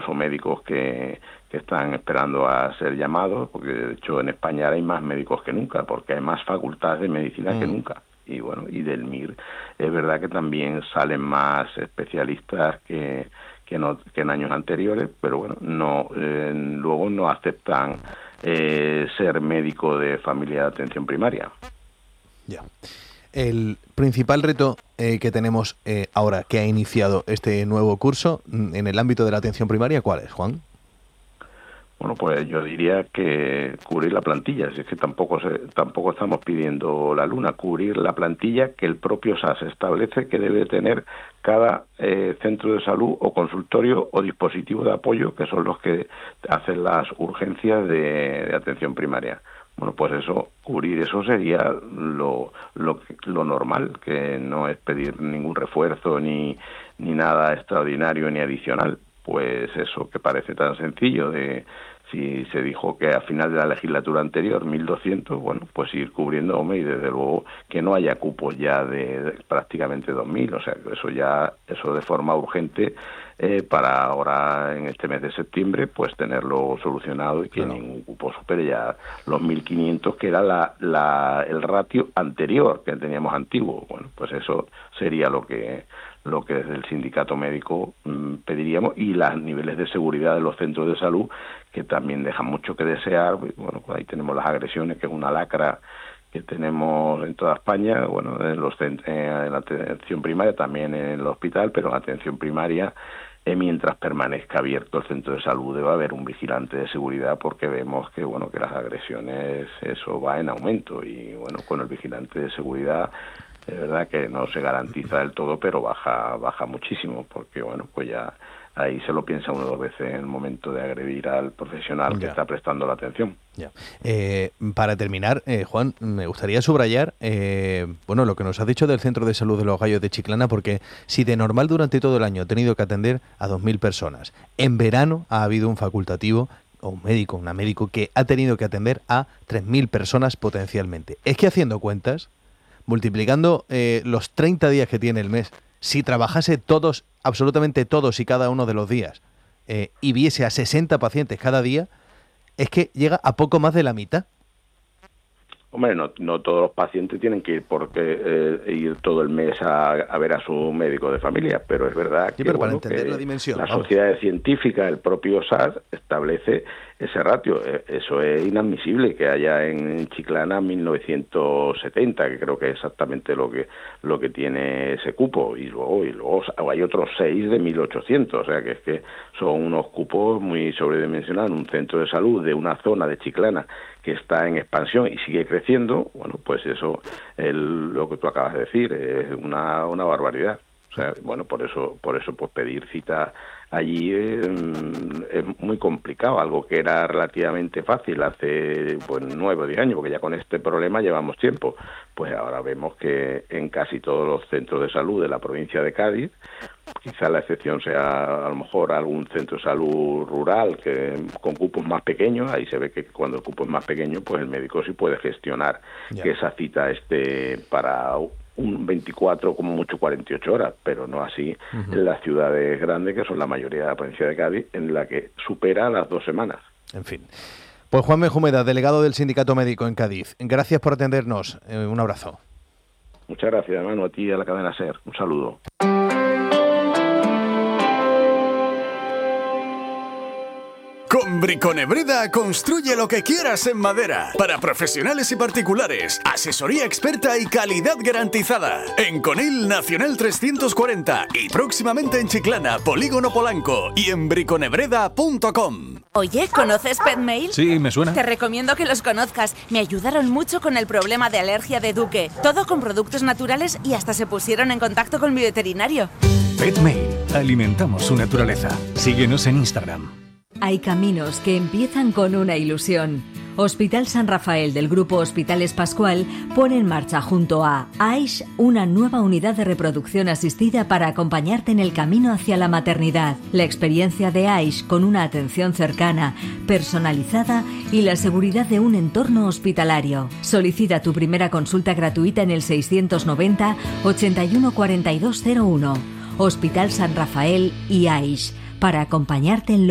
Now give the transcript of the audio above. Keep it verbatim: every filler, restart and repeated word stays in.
incluso médicos que, que están esperando a ser llamados, porque de hecho en España hay más médicos que nunca, porque hay más facultades de medicina mm. que nunca. Y bueno, y del M I R es verdad que también salen más especialistas que, que, no, que en años anteriores, pero bueno, no eh, luego no aceptan eh, ser médico de familia de atención primaria. Ya. El principal reto eh, que tenemos eh, ahora que ha iniciado este nuevo curso en el ámbito de la atención primaria, ¿cuál es, Juan? Bueno, pues yo diría que cubrir la plantilla, si es que tampoco se, tampoco estamos pidiendo la luna, cubrir la plantilla que el propio S A S establece que debe tener cada eh, centro de salud o consultorio o dispositivo de apoyo, que son los que hacen las urgencias de, de atención primaria. Bueno, pues eso, cubrir eso sería lo, lo, lo normal, que no es pedir ningún refuerzo ni, ni nada extraordinario ni adicional. Pues eso que parece tan sencillo de si se dijo que a final de la legislatura anterior mil doscientos, bueno, pues ir cubriendo, hombre, y desde luego que no haya cupos ya de, de prácticamente dos mil, o sea, eso ya, eso de forma urgente eh, para ahora en este mes de septiembre, pues tenerlo solucionado y que claro. ningún cupo supere ya los mil quinientos, que era la, la, el ratio anterior que teníamos antiguo. Bueno, pues eso sería lo que lo que desde el sindicato médico mmm, pediríamos, y los niveles de seguridad de los centros de salud, que también dejan mucho que desear. Bueno, pues ahí tenemos las agresiones, que es una lacra que tenemos en toda España, bueno, en, los, en la atención primaria, también en el hospital, pero en la atención primaria, eh, mientras permanezca abierto el centro de salud, debe haber un vigilante de seguridad, porque vemos que, bueno, que las agresiones, eso va en aumento, y bueno, con el vigilante de seguridad, es verdad que no se garantiza del todo, pero baja baja muchísimo, porque bueno, pues ya ahí se lo piensa uno dos veces en el momento de agredir al profesional ya. que está prestando la atención. Ya. Eh, para terminar, eh, Juan, me gustaría subrayar eh, bueno, lo que nos has dicho del Centro de Salud de los Gallos de Chiclana, porque si de normal durante todo el año ha tenido que atender a dos mil personas, en verano ha habido un facultativo o un médico, una médico que ha tenido que atender a tres mil personas potencialmente. Es que haciendo cuentas, multiplicando eh, los treinta días que tiene el mes, si trabajase todos, absolutamente todos y cada uno de los días, eh, y viese a sesenta pacientes cada día, es que llega a poco más de la mitad. Hombre, no, no todos los pacientes tienen que ir porque eh, ir todo el mes a, a ver a su médico de familia, pero es verdad sí, que, pero bueno, para entender que la dimensión, la vamos. sociedad científica, el propio S A S, establece ese ratio. Eso es inadmisible, que haya en Chiclana mil novecientos setenta, que creo que es exactamente lo que lo que tiene ese cupo, y luego y luego hay otros seis de mil ochocientos, o sea que es que son unos cupos muy sobredimensionados en un centro de salud de una zona de Chiclana que está en expansión y sigue creciendo. Bueno, pues eso, el, lo que tú acabas de decir, es una, una barbaridad. O sea, bueno, por eso, por eso, pues pedir cita allí eh, es muy complicado, algo que era relativamente fácil hace pues nueve o diez años, porque ya con este problema llevamos tiempo. Pues ahora vemos que en casi todos los centros de salud de la provincia de Cádiz, quizá la excepción sea a lo mejor algún centro de salud rural que con cupos más pequeños, ahí se ve que cuando el cupo es más pequeño, pues el médico sí puede gestionar yeah. que esa cita esté para un veinticuatro, como mucho cuarenta y ocho horas, pero no así uh-huh. en las ciudades grandes, que son la mayoría de la provincia de Cádiz, en la que supera las dos semanas. En fin. Pues Juan Mejumeda, delegado del Sindicato Médico en Cádiz, gracias por atendernos. Eh, un abrazo. Muchas gracias, hermano, a ti y a la cadena SER. Un saludo. Con Briconebreda construye lo que quieras en madera. Para profesionales y particulares, asesoría experta y calidad garantizada. En Conil Nacional trescientos cuarenta y próximamente en Chiclana, Polígono Polanco y en briconebreda punto com. Oye, ¿conoces Petmail? Sí, me suena. Te recomiendo que los conozcas. Me ayudaron mucho con el problema de alergia de Duque. Todo con productos naturales y hasta se pusieron en contacto con mi veterinario. Petmail. Alimentamos su naturaleza. Síguenos en Instagram. Hay caminos que empiezan con una ilusión. Hospital San Rafael del Grupo Hospitales Pascual pone en marcha junto a AISH una nueva unidad de reproducción asistida para acompañarte en el camino hacia la maternidad. La experiencia de AISH con una atención cercana, personalizada y la seguridad de un entorno hospitalario. Solicita tu primera consulta gratuita en el seiscientos noventa, ochenta y uno, cuarenta y dos cero uno. Hospital San Rafael y AISH, para acompañarte en lo